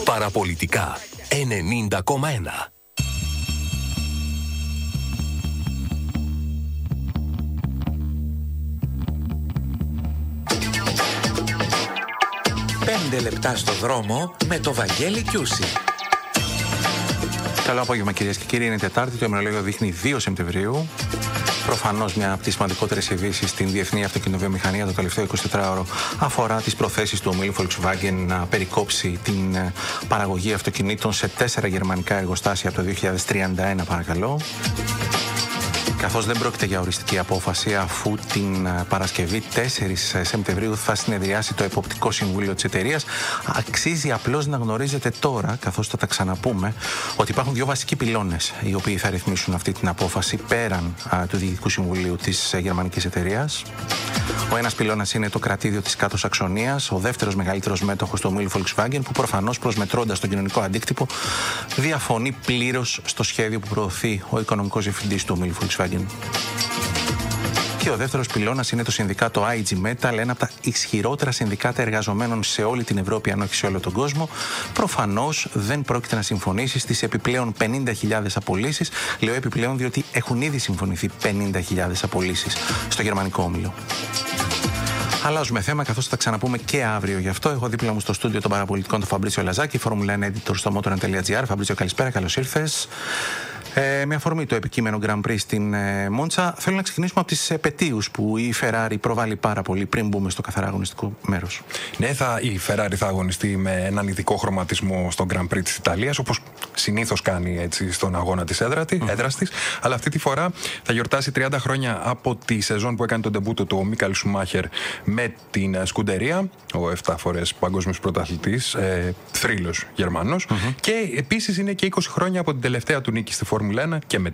Παραπολιτικά 90,1. Πέντε λεπτά στο δρόμο με το Βαγγέλη Κιούση. Καλό απόγευμα, κυρίες και κύριοι. Είναι Τετάρτη, το ημερολόγιο δείχνει 2 Σεπτεμβρίου. Προφανώς μια από τις σημαντικότερες ειδήσεις στην διεθνή αυτοκινητοβιομηχανία το τελευταίο 24ωρο αφορά τις προθέσεις του ομίλου Volkswagen να περικόψει την παραγωγή αυτοκινήτων σε 4 γερμανικά εργοστάσια από το 2031, παρακαλώ. Καθώς δεν πρόκειται για οριστική απόφαση, αφού την Παρασκευή 4 Σεπτεμβρίου θα συνεδριάσει το Εποπτικό Συμβούλιο της εταιρείας, αξίζει απλώς να γνωρίζετε τώρα, καθώς θα τα ξαναπούμε, ότι υπάρχουν 2 βασικοί πυλώνες οι οποίοι θα ρυθμίσουν αυτή την απόφαση πέραν του Διοικητικού Συμβουλίου της γερμανικής εταιρείας. Ο ένας πυλώνας είναι το κρατήδιο της Κάτω Σαξονίας, ο δεύτερος μεγαλύτερος μέτοχος του ομίλου Volkswagen, που προφανώς προσμετρώντας τον κοινωνικό αντίκτυπο διαφωνεί πλήρως στο σχέδιο που προωθεί ο οικονομικός διευθυντής του ομίλου Volkswagen. Και ο δεύτερος πυλώνας είναι το συνδικάτο IG Metall, ένα από τα ισχυρότερα συνδικάτα εργαζομένων σε όλη την Ευρώπη, αν όχι σε όλο τον κόσμο. Προφανώς δεν πρόκειται να συμφωνήσει στις επιπλέον 50.000 απολύσεις. Λέω επιπλέον διότι έχουν ήδη συμφωνηθεί 50.000 απολύσεις στο γερμανικό όμιλο. Αλλάζουμε θέμα, καθώς θα ξαναπούμε και αύριο γι' αυτό. Έχω δίπλα μου στο στούντιο των παραπολιτικών τον Φαμπρίτσιο Λαζάκη, Formula 1 editor στο motor.gr. Φαμπρίτσιο, καλησπέρα, καλώς ήρθες. Με αφορμή το επικείμενο Grand Prix στην Μόντσα, θέλω να ξεκινήσουμε από τις επετείους που η Ferrari προβάλλει πάρα πολύ πριν μπούμε στο καθαρά αγωνιστικό μέρος. Ναι, η Ferrari θα αγωνιστεί με έναν ειδικό χρωματισμό στο Grand Prix της Ιταλίας, όπως συνήθως κάνει έτσι στον αγώνα της έδρας της. Αλλά αυτή τη φορά θα γιορτάσει 30 χρόνια από τη σεζόν που έκανε τον ντεμπούτο του ο Μίκαελ Σουμάχερ με την Σκουτερία, ο 7 φορές παγκόσμιος πρωταθλητής, θρύλος Γερμανός. Και επίσης είναι και 20 χρόνια από την τελευταία του νίκη στη Φόρμουλα 1 και με